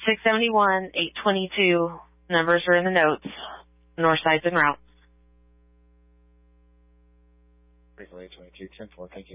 671, 822. Numbers are in the notes. North side's en route. 822, 10-4, thank you.